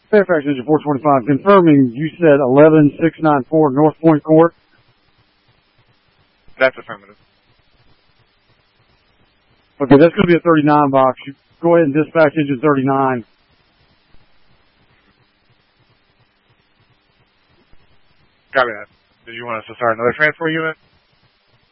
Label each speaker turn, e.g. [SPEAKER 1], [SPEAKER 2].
[SPEAKER 1] Fairfax Engine 425, confirming you said 11694 North Point Court.
[SPEAKER 2] That's affirmative.
[SPEAKER 1] Okay, that's going to be a 39 box. You go ahead and dispatch engine 39.
[SPEAKER 2] Copy that. Did you want us to start another transport unit?